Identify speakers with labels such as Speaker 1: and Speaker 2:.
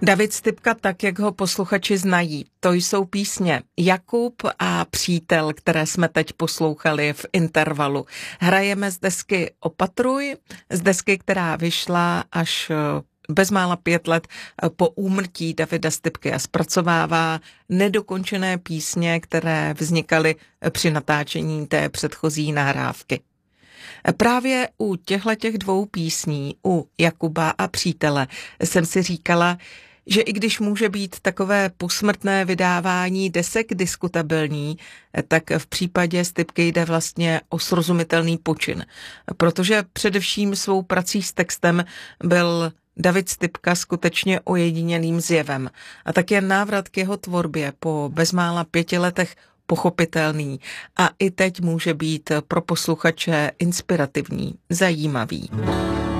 Speaker 1: David Stypka, tak jak ho posluchači znají, to jsou písně Jakub a Přítel, které jsme teď poslouchali v intervalu. Hrajeme z desky Opatruj, z desky, která vyšla až bezmála 5 let po úmrtí Davida Stypky a zpracovává nedokončené písně, které vznikaly při natáčení té předchozí nahrávky. Právě u těchto 2 písní, u Jakuba a Přítele, jsem si říkala, že i když může být takové posmrtné vydávání desek diskutabilní, tak v případě Stypky jde vlastně o srozumitelný počin, protože především svou prací s textem byl David Stypka skutečně ojedinělým zjevem a také návrat k jeho tvorbě po bezmála 5 letech pochopitelný a i teď může být pro posluchače inspirativní, zajímavý.